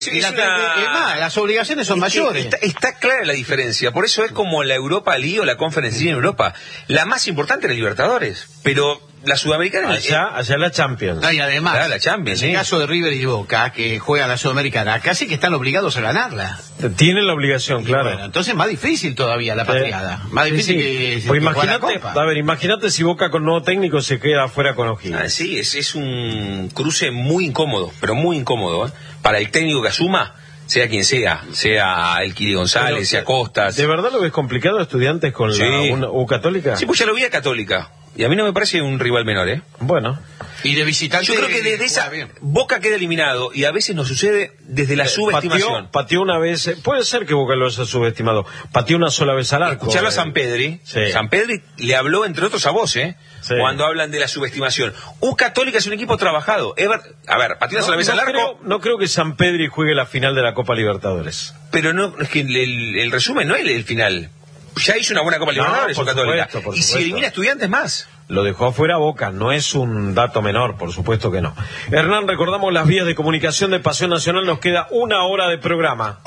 Y las obligaciones son mayores. Está clara la diferencia. Por eso es como la Europa League o la Conference League en Europa. La más importante es la Libertadores. Pero la Sudamericana... Allá la Champions. Y además, claro, la Champions, en el caso de River y Boca, que juegan la Sudamericana, casi que están obligados a ganarla. Tienen la obligación, claro. Bueno, entonces más difícil todavía la patriada. Más difícil que... Pues imagínate si Boca con nuevo técnico se queda afuera con O'Higgins. Sí, es un cruce muy incómodo, pero muy incómodo, ¿eh? Para el técnico que asuma, sea quien sea el Kili González, sea Costas. ¿De verdad lo ves complicado, Estudiantes, con la U Católica? Sí, pues ya lo vi a Católica. Y a mí no me parece un rival menor, ¿eh? Bueno. Y de visitante... Yo creo que desde esa... Boca queda eliminado, y a veces nos sucede desde la subestimación. Pateó una vez... Puede ser que Boca lo haya subestimado. Pateó una sola vez al arco. Escucharlo a Sampedri. Sí. Sampedri le habló, entre otros, a vos, ¿eh? Sí. Cuando hablan de la subestimación. U Católica es un equipo trabajado. A ver, pateó una sola vez al arco... No creo que Sampedri juegue la final de la Copa Libertadores. Pero no, es que el resumen no es el final. Ya hizo una buena Copa Libertadores, U Católica. Y si elimina Estudiantes, más. Lo dejó afuera Boca, no es un dato menor, por supuesto que no. Hernán, recordamos las vías de comunicación de Pasión Nacional, nos queda una hora de programa.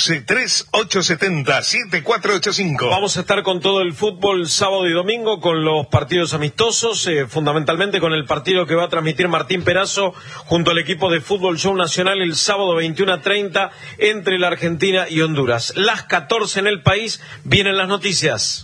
11-3870-7485. Vamos a estar con todo el fútbol sábado y domingo, con los partidos amistosos, fundamentalmente con el partido que va a transmitir Martín Perazo junto al equipo de Fútbol Show Nacional el sábado 21:30 entre la Argentina y Honduras. Las 14 en el país, vienen las noticias.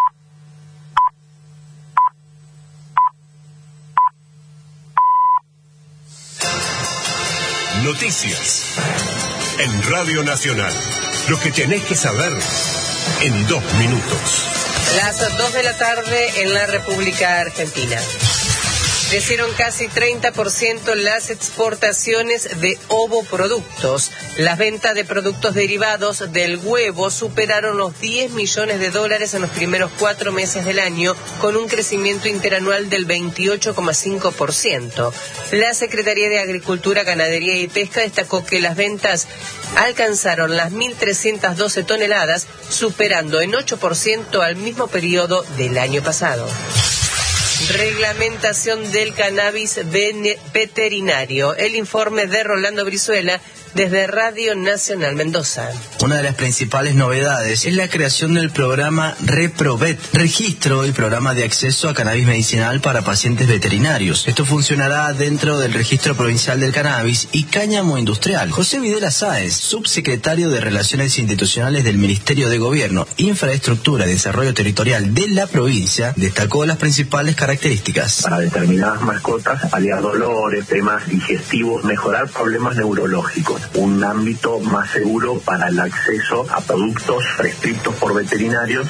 Noticias en Radio Nacional. Lo que tenés que saber en 2 minutos. Las 2 de la tarde en la República Argentina. Crecieron casi 30% las exportaciones de ovoproductos. Las ventas de productos derivados del huevo superaron los $10 millones en los primeros 4 meses del año, con un crecimiento interanual del 28,5%. La Secretaría de Agricultura, Ganadería y Pesca destacó que las ventas alcanzaron las 1.312 toneladas, superando en 8% al mismo periodo del año pasado. Reglamentación del cannabis veterinario. El informe de Rolando Brizuela desde Radio Nacional Mendoza. Una de las principales novedades es la creación del programa ReproVet, registro y programa de acceso a cannabis medicinal para pacientes veterinarios. Esto funcionará dentro del Registro Provincial del Cannabis y Cáñamo Industrial. José Videla Sáez, subsecretario de Relaciones Institucionales del Ministerio de Gobierno, Infraestructura y Desarrollo Territorial de la provincia, destacó las principales características. Para determinadas mascotas, paliar dolores, temas digestivos, mejorar problemas neurológicos. Un ámbito más seguro para el acceso a productos prescritos por veterinarios.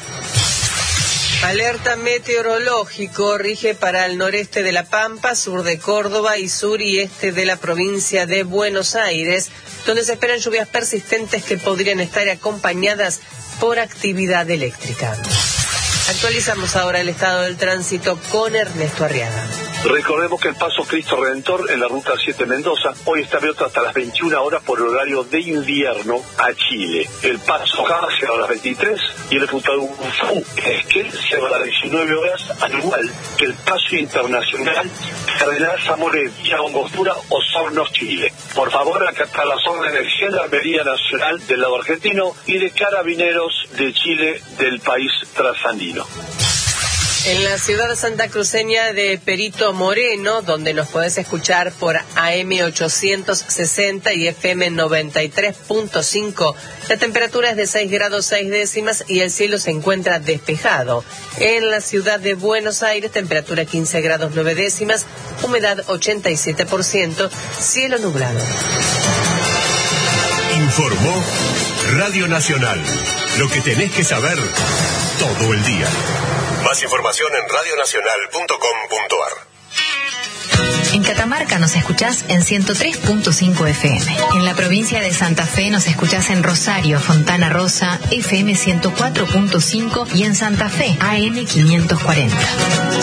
Alerta meteorológico rige para el noreste de La Pampa, sur de Córdoba y sur y este de la provincia de Buenos Aires, donde se esperan lluvias persistentes que podrían estar acompañadas por actividad eléctrica. Actualizamos ahora el estado del tránsito con Ernesto Arriaga. Recordemos que el paso Cristo Redentor en la ruta 7 Mendoza hoy está abierto hasta las 21 horas por horario de invierno a Chile. El paso acá cierra a las 23 y el Futadufú Esquel cierra a las 19 horas, al igual que el paso internacional Cardenal Zamoré, Villa Angostura, Osornos, Chile. Por favor, acatar las órdenes de Gendarmería Nacional del lado argentino y de Carabineros de Chile del país trasandino. En la ciudad santacruceña de Perito Moreno, donde nos podés escuchar por AM 860 y FM 93.5, la temperatura es de 6 grados 6 décimas y el cielo se encuentra despejado. En la ciudad de Buenos Aires, temperatura 15 grados 9 décimas, humedad 87%, cielo nublado. Informó Radio Nacional. Lo que tenés que saber todo el día. Más información en radionacional.com.ar. En Catamarca nos escuchás en 103.5 FM. En la provincia de Santa Fe nos escuchás en Rosario, Fontana Rosa, FM 104.5 y en Santa Fe, AM 540.